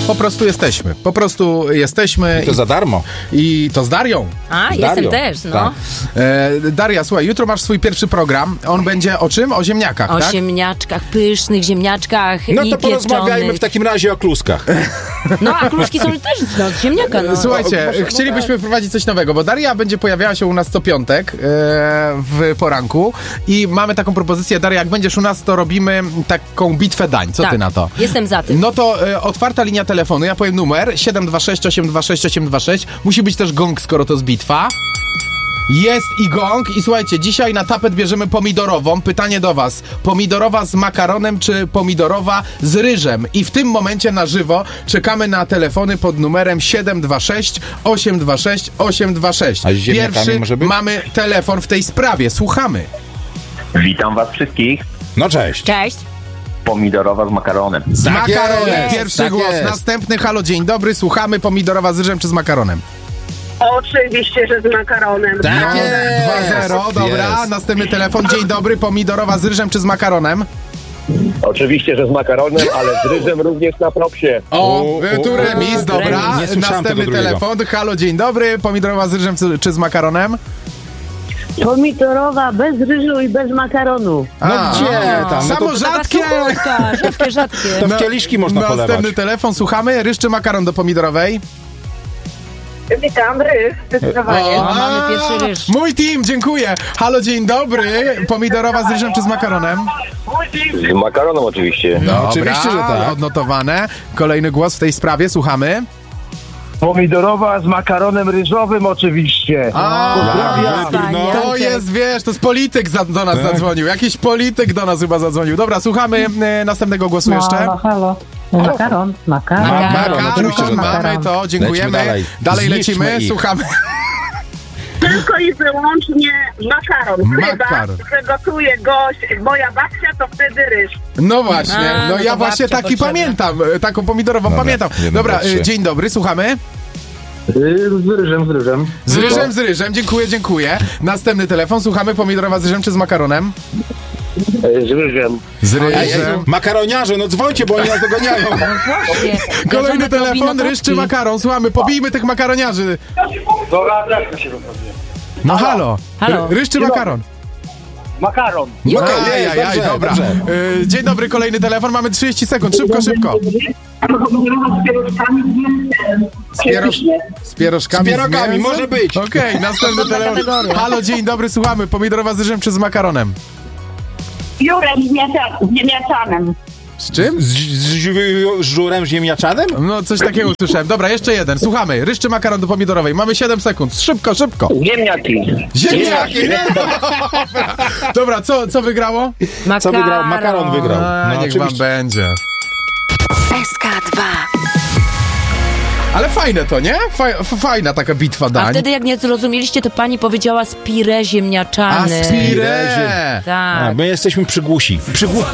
Po prostu jesteśmy. I to za darmo. I to z Darią. Jestem też, no. Tak. Daria, słuchaj, jutro masz swój pierwszy program. On będzie o czym? O ziemniakach, O tak? ziemniaczkach, pysznych ziemniaczkach No i to porozmawiajmy pieczonych. w takim razie o kluskach. No, a kluski są też z ziemniaka, no. Słuchajcie, chcielibyśmy wprowadzić coś nowego, bo Daria będzie pojawiała się u nas co piątek w poranku i mamy taką propozycję, Daria, jak będziesz u nas, to robimy taką bitwę dań. Co ty na to? Jestem za tym. No to otwarta linia telefonu, ja powiem numer 726 826 826. Musi być też gong, skoro to jest bitwa. Jest i gong i słuchajcie, dzisiaj na tapet bierzemy pomidorową. Pytanie do was, pomidorowa z makaronem czy pomidorowa z ryżem? I w tym momencie na żywo czekamy na telefony pod numerem 726 826 826. A z ziemniakami Pierwszy może być? mamy telefon w tej sprawie, słuchamy. Witam was wszystkich. No cześć. Cześć. Pomidorowa z makaronem. Z Tak makaronem, jest, pierwszy tak głos. jest. Następny, halo, dzień dobry, słuchamy, pomidorowa z ryżem czy z makaronem? Oczywiście, że z makaronem. Tak No, jest. 2-0, dobra, Jest. następny telefon, dzień dobry, pomidorowa z ryżem czy z makaronem? Oczywiście, że z makaronem, ale z ryżem również na propsie. Tu remis, dobra. Nie słyszałem Następny tego drugiego. telefon. Halo, dzień dobry. Pomidorowa z ryżem czy z makaronem? Pomidorowa bez ryżu i bez makaronu. Gdzie tam? No Samo to, rzadkie. Rzadkie. to w kieliszki można Następny polewać. telefon, słuchamy. Ryż czy makaron do pomidorowej? Witam, ryż, zdecydowanie. O, mamy pierwszy ryż. Mój team, dziękuję. Halo, dzień dobry. Pomidorowa z ryżem czy z makaronem? Z makaronem oczywiście. No, oczywiście, że tak. Odnotowane. Kolejny głos w tej sprawie, słuchamy. Pomidorowa z makaronem ryżowym oczywiście. To jest, wiesz, to jest polityk do nas zadzwonił. Jakiś polityk do nas chyba zadzwonił. Dobra, słuchamy następnego głosu jeszcze. Halo. Makaron. Makaron, oczywiście, że tak. mamy to, dziękujemy. Lećmy Dalej dalej. lecimy, Zniszczmy ich. słuchamy. Tylko i wyłącznie makaron. Makaron. Chyba, że gotuje gość, moja babcia, to wtedy ryż. No właśnie, no ja to właśnie babcia taki potrzebna. pamiętam, taką pomidorową Dobra, pamiętam. 1, Dobra, 2, 3. dzień dobry, słuchamy. Z ryżem. Z ryżem, dziękuję. Następny telefon, słuchamy, pomidorowa z ryżem czy z makaronem? Z ryżem. Z Ej, makaroniarze, no dzwońcie, bo oni nas dogoniają. Kolejny telefon, ryż czy makaron? Słuchamy, pobijmy tych makaroniarzy. No halo, Halo. Ryż czy makaron? Makaron. Dobrze, Dobra. dobrze. Dzień dobry, kolejny telefon, mamy 30 sekund, szybko. Z pierożkami. Z pierogami, mięsem? może być. Okej, następny telefon. kategoria. Halo, dzień dobry, słuchamy. Pomidorowa z ryżem czy z makaronem? Jurem z ziemniaczanem. Z czym? Z żurem ziemniaczanem? No, coś takiego usłyszałem. Dobra, jeszcze jeden. Słuchamy. Ryż czy makaron do pomidorowej? Mamy 7 sekund. Szybko. Ziemniaki. Ziemniaki! Dobra, co wygrało? Co wygrał? Makaron wygrał. A, No, niech wam oczywiście. będzie. SK2. Ale fajne to, nie? Fajna taka bitwa A dań. wtedy jak nie zrozumieliście, to pani powiedziała spire ziemniaczane. Aspire! A, Tak. my jesteśmy przygłusi.